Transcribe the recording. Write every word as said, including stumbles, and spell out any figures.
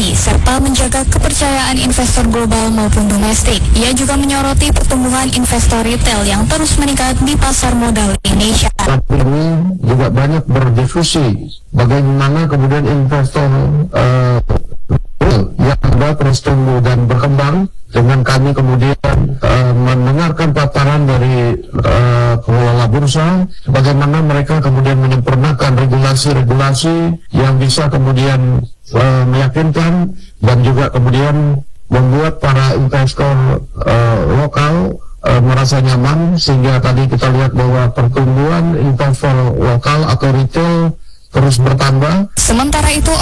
inflasi serta menjaga kepercayaan investor global maupun domestik. Ia juga menyoroti pertumbuhan investor retail yang terus meningkat di pasar modal Indonesia. Ini juga banyak berdiskusi bagaimana kemudian investor uh, yang ada terus tumbuh dan berkembang, dengan kami kemudian uh, mendengarkan paparan dari uh, pengelola bursa, bagaimana mereka kemudian menyempurnakan regulasi-regulasi yang bisa kemudian uh, meyakinkan dan juga kemudian membuat para investor uh, lokal uh, merasa nyaman, sehingga tadi kita lihat bahwa pertumbuhan investor lokal atau retail terus bertambah. Sementara itu,